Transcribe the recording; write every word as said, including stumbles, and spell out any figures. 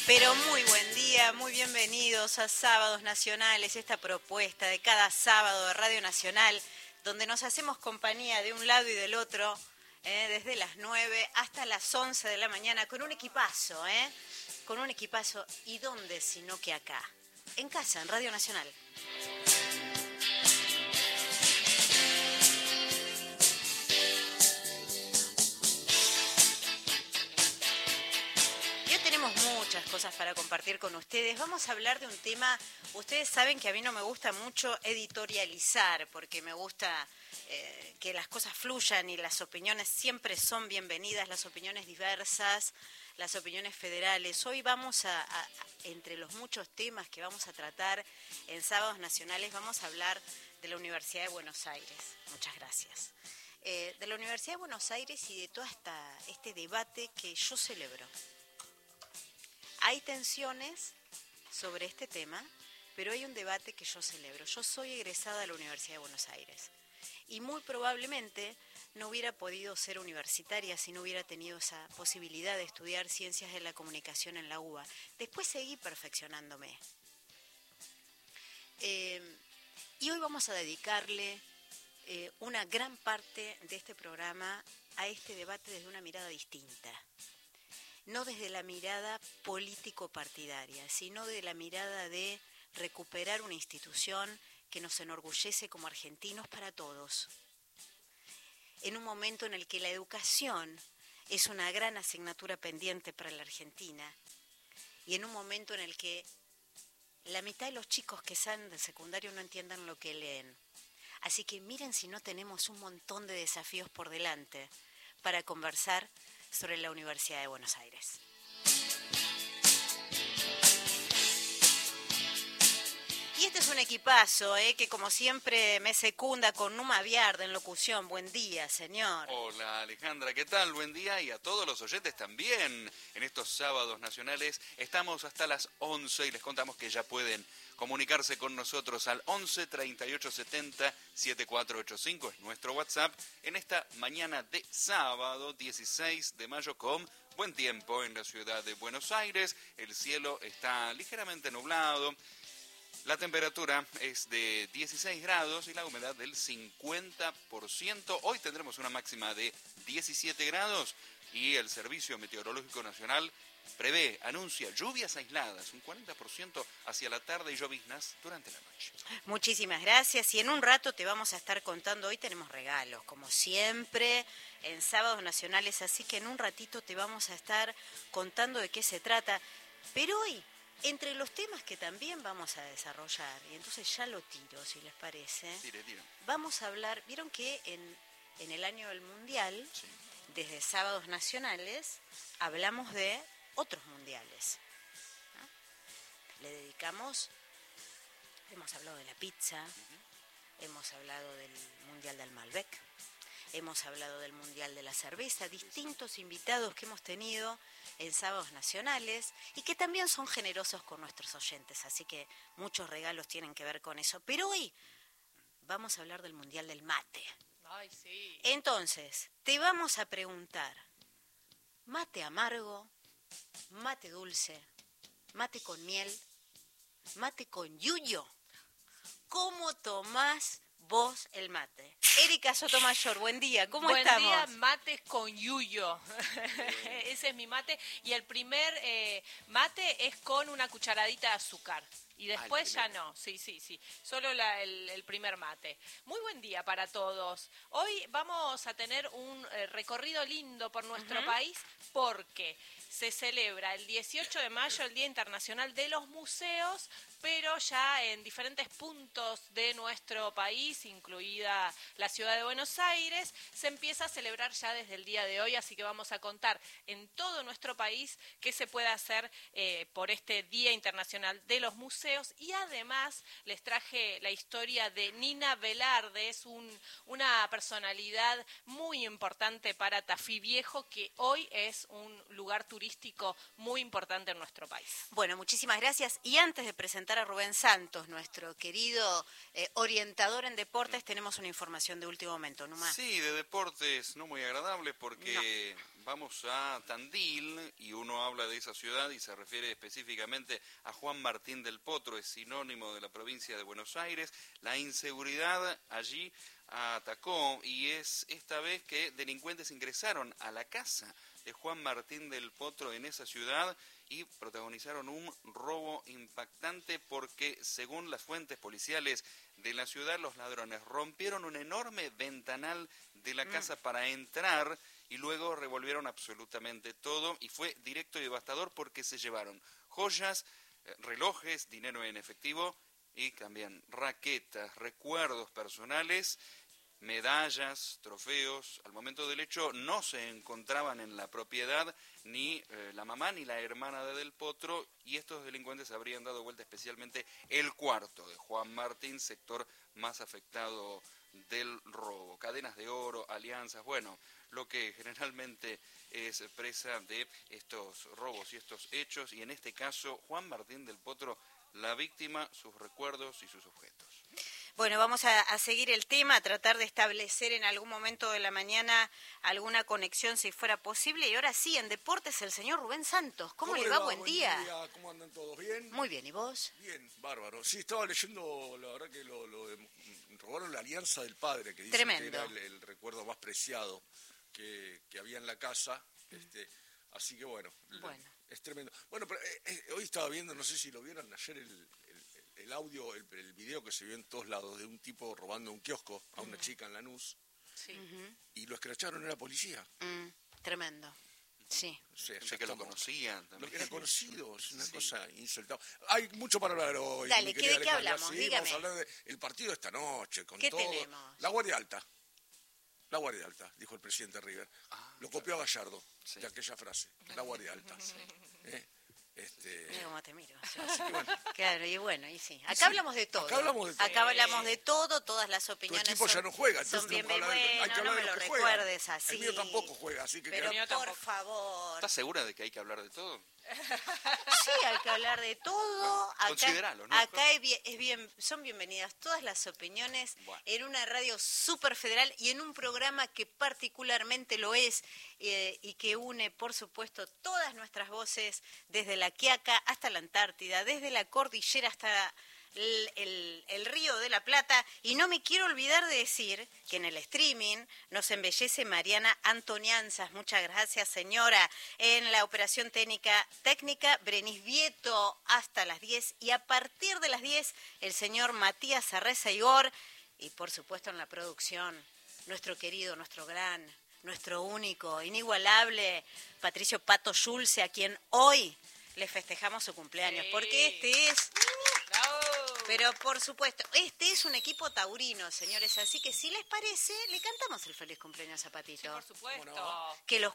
Pero muy buen día, muy bienvenidos a Sábados Nacionales, esta propuesta de cada sábado de Radio Nacional, donde nos hacemos compañía de un lado y del otro, eh, desde las nueve hasta las once de la mañana, con un equipazo, ¿eh? Con un equipazo, ¿y dónde sino que acá? En casa, en Radio Nacional. Muchas cosas para compartir con ustedes. Vamos a hablar de un tema, ustedes saben que a mí no me gusta mucho editorializar, porque me gusta eh, que las cosas fluyan y las opiniones siempre son bienvenidas, las opiniones diversas, las opiniones federales. Hoy vamos a, a, a entre los muchos temas que vamos a tratar en Sábados Nacionales, vamos a hablar de la Universidad de Buenos Aires. Muchas gracias. Eh, de la Universidad de Buenos Aires y de todo esta, este debate que yo celebro. Hay tensiones sobre este tema, pero hay un debate que yo celebro. Yo soy egresada de la Universidad de Buenos Aires y muy probablemente no hubiera podido ser universitaria si no hubiera tenido esa posibilidad de estudiar Ciencias de la Comunicación en la U B A. Después seguí perfeccionándome. Eh, y hoy vamos a dedicarle eh, una gran parte de este programa a este debate desde una mirada distinta. No desde la mirada político-partidaria, sino de la mirada de recuperar una institución que nos enorgullece como argentinos para todos. En un momento en el que la educación es una gran asignatura pendiente para la Argentina y en un momento en el que la mitad de los chicos que salen del secundario no entiendan lo que leen. Así que miren si no tenemos un montón de desafíos por delante para conversar sobre la Universidad de Buenos Aires. Y este es un equipazo, ¿eh? Que como siempre me secunda con Numa Viarda en locución. Buen día, señor. Hola, Alejandra, ¿qué tal? Buen día, y a todos los oyentes también. En estos sábados nacionales estamos hasta las once y les contamos que ya pueden comunicarse con nosotros al once, treinta y ocho, setenta, setenta y cuatro ochenta y cinco, es nuestro WhatsApp, en esta mañana de sábado dieciséis de mayo con buen tiempo en la ciudad de Buenos Aires. El cielo está ligeramente nublado, la temperatura es de dieciséis grados y la humedad del cincuenta por ciento. Hoy tendremos una máxima de diecisiete grados y el Servicio Meteorológico Nacional prevé, anuncia lluvias aisladas, un cuarenta por ciento hacia la tarde y lloviznas durante la noche. Muchísimas gracias, y en un rato te vamos a estar contando, hoy tenemos regalos, como siempre, en Sábados Nacionales, así que en un ratito te vamos a estar contando de qué se trata. Pero hoy, entre los temas que también vamos a desarrollar, y entonces ya lo tiro, si les parece, Tire, tire. Vamos a hablar, vieron que en, en el año del Mundial, sí, desde Sábados Nacionales, hablamos de otros mundiales, ¿no? Le dedicamos, hemos hablado de la pizza, uh-huh. hemos hablado del Mundial del Malbec, hemos hablado del Mundial de la cerveza, distintos invitados que hemos tenido en Sábados Nacionales y que también son generosos con nuestros oyentes, así que muchos regalos tienen que ver con eso. Pero hoy vamos a hablar del Mundial del Mate. Ay, sí. Entonces, te vamos a preguntar, ¿mate amargo? ¿Mate dulce? ¿Mate con miel? ¿Mate con yuyo? ¿Cómo tomás vos el mate? Erika Sotomayor, buen día, ¿cómo buen estamos? Buen día, mates con yuyo. Ese es mi mate. Y el primer eh, mate es con una cucharadita de azúcar. Y después ya no, sí, sí, sí, solo la, el, el primer mate. Muy buen día para todos. Hoy vamos a tener un eh, recorrido lindo por nuestro uh-huh. país porque se celebra el dieciocho de mayo el Día Internacional de los Museos, pero ya en diferentes puntos de nuestro país, incluida la ciudad de Buenos Aires, se empieza a celebrar ya desde el día de hoy, así que vamos a contar en todo nuestro país qué se puede hacer eh, por este Día Internacional de los Museos. Y además les traje la historia de Nina Velarde, es un, una personalidad muy importante para Tafí Viejo, que hoy es un lugar turístico muy importante en nuestro país. Bueno, muchísimas gracias. Y antes de presentar a Rubén Santos, nuestro querido eh, orientador en deportes, tenemos una información de último momento, Numa. Sí, de deportes no muy agradable porque... No. vamos a Tandil y uno habla de esa ciudad y se refiere específicamente a Juan Martín del Potro, es sinónimo de la provincia de Buenos Aires. La inseguridad allí atacó y es esta vez que delincuentes ingresaron a la casa de Juan Martín del Potro en esa ciudad y protagonizaron un robo impactante porque, según las fuentes policiales de la ciudad, los ladrones rompieron un enorme ventanal de la casa mm. para entrar y luego revolvieron absolutamente todo y fue directo y devastador porque se llevaron joyas, eh, relojes, dinero en efectivo y también raquetas, recuerdos personales, medallas, trofeos. Al momento del hecho no se encontraban en la propiedad ni eh, la mamá ni la hermana de Del Potro y estos delincuentes habrían dado vuelta especialmente el cuarto de Juan Martín, sector más afectado del robo. Cadenas de oro, alianzas, bueno, lo que generalmente es presa de estos robos y estos hechos y en este caso Juan Martín del Potro, la víctima, sus recuerdos y sus objetos. Bueno, vamos a, a seguir el tema, a tratar de establecer en algún momento de la mañana alguna conexión si fuera posible. Y ahora sí, en deportes, el señor Rubén Santos. ¿Cómo, ¿Cómo le va? va? Buen, Buen día. día. ¿Cómo andan todos? ¿Bien? Muy bien, ¿y vos? Bien, bárbaro. Sí, estaba leyendo, la verdad que lo, lo de, robaron la alianza del padre, que dice Tremendo. que era el, el recuerdo más preciado que, que había en la casa. Este, así que bueno, bueno, es tremendo. Bueno, pero eh, eh, hoy estaba viendo, no sé si lo vieron ayer, el... el audio, el, el video que se vio en todos lados de un tipo robando un kiosco a una uh-huh. chica en Lanús sí. uh-huh. y lo escracharon en la policía. Mm, tremendo, sí. O sea, ya que lo conocían también. Lo que era conocido, es una sí. cosa insultable. Hay mucho para hablar hoy. Dale, ¿qué, ¿de qué hablamos? Sí, dígame. Vamos a hablar del partido de esta noche, con ¿Qué todo. tenemos? La Guardia Alta. La Guardia Alta, dijo el presidente River. Ah, lo copió claro. a Gallardo, sí. de aquella frase. La Guardia Alta. Sí. ¿Eh? Este... Mira cómo te miro. Así que bueno. Claro, y bueno, y sí. Acá sí, hablamos de todo. Acá hablamos de todo. Acá hablamos de todo, todas las opiniones. Tu equipo son, ya no juega, son bien no, bueno, hay que no me lo recuerdes juegan. así. El mío tampoco juega, así que... Pero que... por tampoco. favor. ¿Estás segura de que hay que hablar de todo? Sí, hay que hablar de todo. Acá, Consideralo, ¿no? Acá es bien, es bien, son bienvenidas todas las opiniones bueno. en una radio súper federal y en un programa que particularmente lo es eh, y que une, por supuesto, todas nuestras voces desde la Quiaca hasta la Antártida, desde la cordillera hasta el, el, el Río de la Plata. Y no me quiero olvidar de decir que en el streaming nos embellece Mariana Antonianzas. Muchas gracias, señora. En la operación técnica, técnica Brenis Vieto hasta las diez. Y a partir de las diez, el señor Matías Arreza Igor. Y por supuesto en la producción, nuestro querido, nuestro gran, nuestro único, inigualable Patricio Pato Schulze, a quien hoy le festejamos su cumpleaños. Sí. Porque este es... ¡Bravo! Pero por supuesto, este es un equipo taurino, señores, así que si les parece, le cantamos el feliz cumpleaños a Patito. Sí, por supuesto. Bueno. Que los